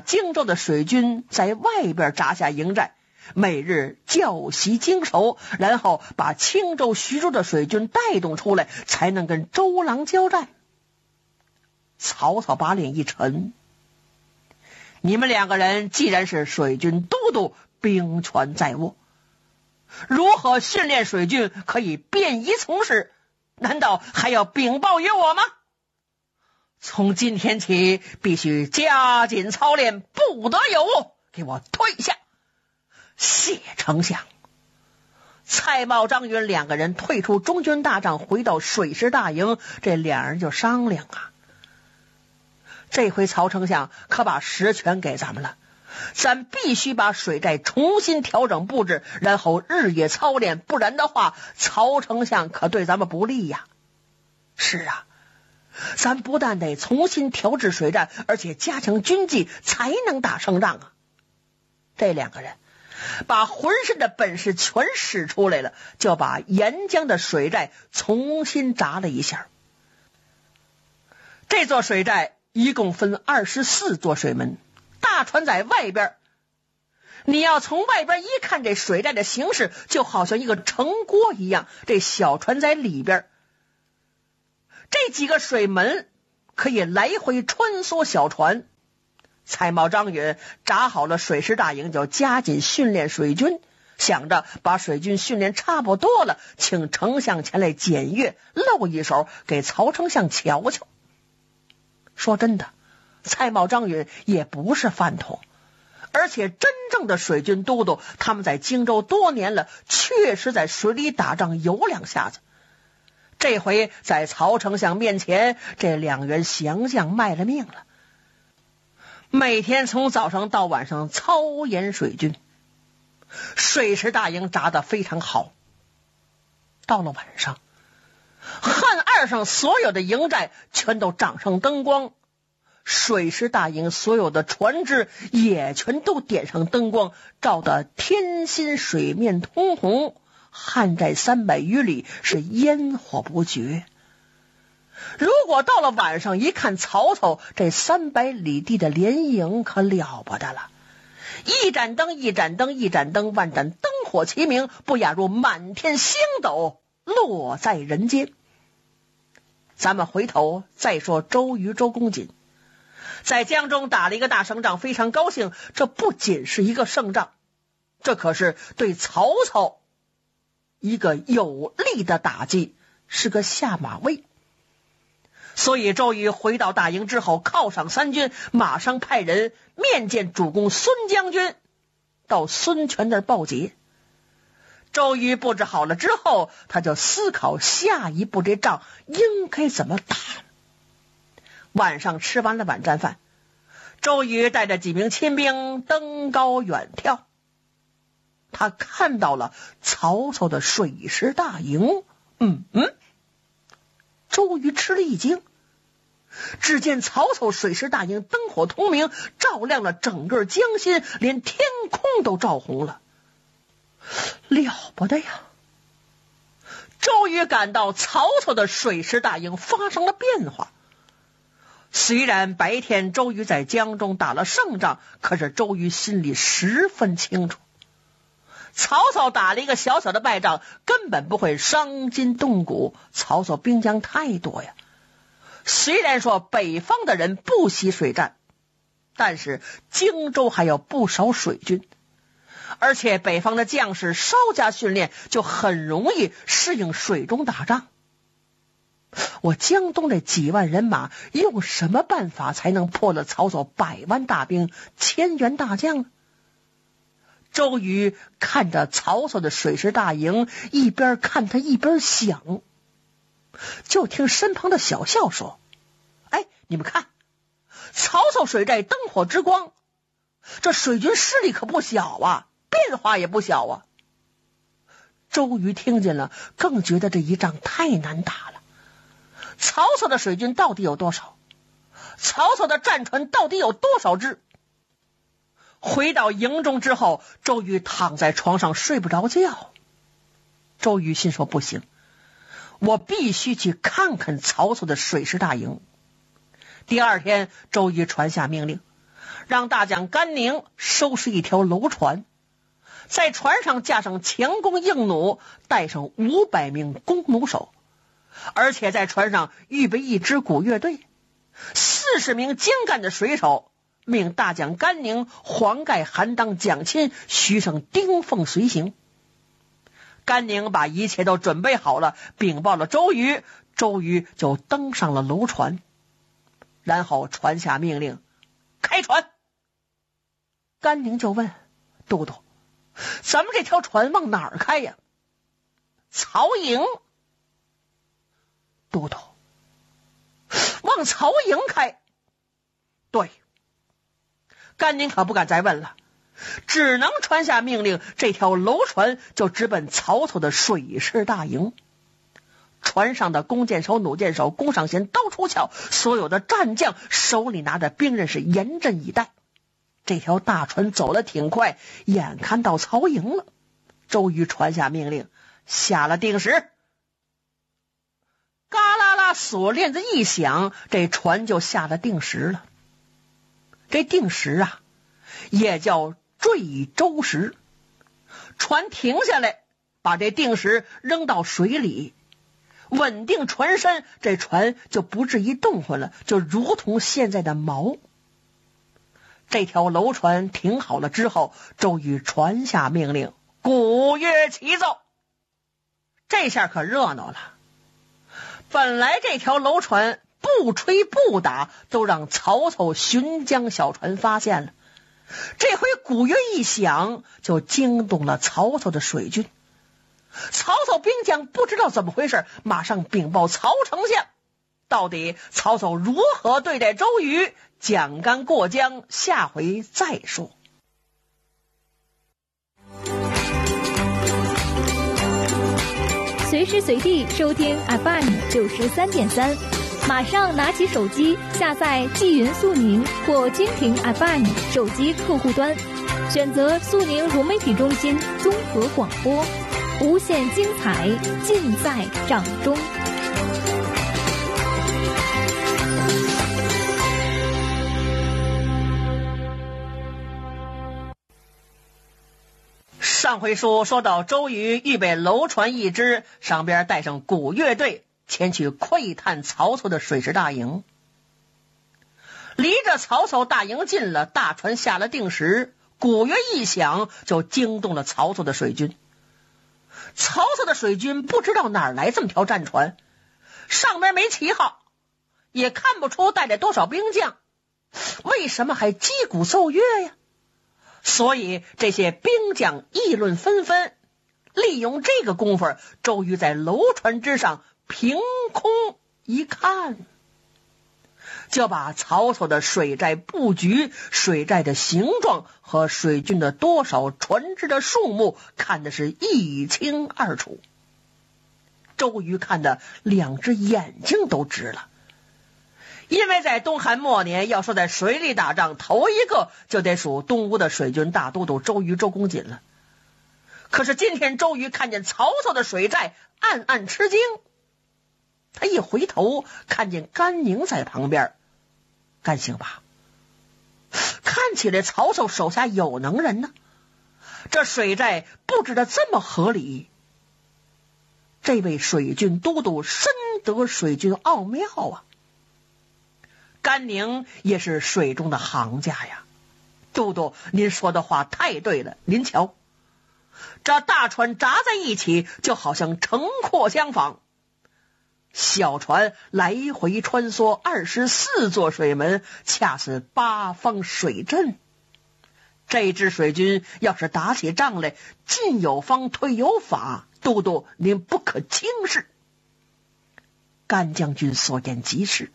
荆州的水军在外边扎下营寨，每日校习经手，然后把青州、徐州的水军带动出来，才能跟周郎交战。曹操把脸一沉，你们两个人既然是水军都督，兵权在握，如何训练水军可以便衣从事？难道还要禀报于我吗？从今天起必须加紧操练，不得有误，给我退下。谢丞相。蔡瑁、张允两个人退出中军大帐，回到水师大营，这两人就商量啊，这回曹丞相可把实权给咱们了，咱必须把水寨重新调整布置，然后日夜操练，不然的话曹丞相可对咱们不利呀。是啊，咱不但得重新调制水战，而且加强军纪，才能打胜仗啊。这两个人把浑身的本事全使出来了，就把沿江的水寨重新扎了一下。这座水寨一共分24座水门，大船在外边，你要从外边一看，这水寨的形式就好像一个城郭一样，这小船在里边，这几个水门可以来回穿梭小船。蔡瑁、张允扎好了水师大营，就加紧训练水军，想着把水军训练差不多了，请丞相前来检阅，露一手给曹丞相瞧瞧。说真的，蔡瑁、张允也不是饭桶，而且真正的水军都督，他们在荆州多年了，确实在水里打仗有两下子。这回在曹丞相面前，这两员降将卖了命了，每天从早上到晚上操演水军，水师大营扎得非常好。到了晚上，汉二上所有的营寨全都掌上灯光，水师大营所有的船只也全都点上灯光，照得天心水面通红，汉寨300余里是烟火不绝。如果到了晚上一看曹操这300里地的连营，可了不得了，一盏灯一盏灯一盏灯，万盏灯火齐明，不亚如满天星斗落在人间。咱们回头再说周瑜、周公瑾在江中打了一个大胜仗，非常高兴。这不仅是一个胜仗，这可是对曹操一个有力的打击，是个下马威。所以周瑜回到大营之后，犒赏三军，马上派人面见主公孙将军，到孙权那儿报捷。周瑜布置好了之后，他就思考下一步这仗应该怎么打。晚上吃完了晚战饭，周瑜带着几名亲兵登高远眺，他看到了曹操的水师大营。周瑜吃了一惊，只见曹操水师大营灯火通明，照亮了整个江心，连天空都照红了，了不得呀！周瑜感到曹操的水师大营发生了变化。虽然白天周瑜在江中打了胜仗，可是周瑜心里十分清楚，曹操打了一个小小的败仗，根本不会伤筋动骨，曹操兵将太多呀。虽然说北方的人不习水战，但是荆州还有不少水军，而且北方的将士稍加训练，就很容易适应水中打仗。我江东这几万人马，用什么办法才能破了曹操100万大兵、1000员大将呢？周瑜看着曹操的水师大营，一边看他一边想，就听身旁的小校说：“哎，你们看，曹操水寨灯火之光，这水军势力可不小啊，变化也不小啊。”周瑜听见了，更觉得这一仗太难打了。曹操的水军到底有多少？曹操的战船到底有多少只？回到营中之后，周瑜躺在床上睡不着觉。周瑜心说不行，我必须去看看曹操的水师大营。第二天，周瑜传下命令， 让大将甘宁收拾一条楼船，在船上架上强弓硬弩，带上500名弓弩手，而且在船上预备一支鼓乐队，40名精干的水手，命大将甘宁黄盖、韩当、蒋钦、徐盛、丁奉随行。甘宁把一切都准备好了，禀报了周瑜，周瑜就登上了楼船，然后传下命令，开船。甘宁就问都督，咱们这条船往哪儿开呀？曹营。都督，往曹营开？对。甘宁可不敢再问了，只能传下命令，这条楼船就直奔曹操的水师大营。船上的弓箭手、弩箭手、弓上弦、刀出鞘，所有的战将手里拿着兵刃是严阵以待。这条大船走了挺快，眼看到曹营了，周瑜传下命令，下了定时。嘎啦啦锁链子一响，这船就下了定时了。这定时啊，也叫坠舟时。船停下来，把这定时扔到水里，稳定船身，这船就不至于动换了，就如同现在的锚。这条楼船停好了之后，周瑜传下命令，鼓乐齐奏。这下可热闹了。本来这条楼船不吹不打都让曹操巡江小船发现了，这回鼓乐一响，就惊动了曹操的水军。曹操兵将不知道怎么回事，马上禀报曹丞相。到底曹操如何对待周瑜，蒋干过江，下回再说。 随时随地收听 FM93.3，马上拿起手机下载纪云速宁或蜻蜓 FM 手机客户端，选择速宁融媒体中心综合广播，无限精彩尽在掌中。 上回书说到，周瑜预备楼船一只，上边带上鼓乐队，前去窥探曹操的水师大营。离着曹操大营近了，大船下了定时，鼓乐一响，就惊动了曹操的水军。曹操的水军不知道哪儿来这么条战船，上面没旗号，也看不出带来多少兵将，为什么还击鼓奏乐呀？所以这些兵将议论纷纷。利用这个功夫，周瑜在楼船之上凭空一看，就把曹操的水寨布局、水寨的形状和水军的多少、船只的数目看的是一清二楚。周瑜看的两只眼睛都直了，因为在东汉末年，要说在水里打仗，头一个就得数东吴的水军大都督周瑜、周公瑾了。可是今天周瑜看见曹操的水寨，暗暗吃惊。他一回头，看见甘宁在旁边。甘兴吧，看起来曹操手下有能人呢，这水寨布置的这么合理。这位水军都督深得水军奥妙啊。甘宁也是水中的行家呀。都督，您说的话太对了，您瞧，这大船扎在一起，就好像城廓相仿，小船来回穿梭24座水门，恰似8方水阵。这支水军要是打起仗来，进有方，退有法，都督您不可轻视。甘将军所言极是，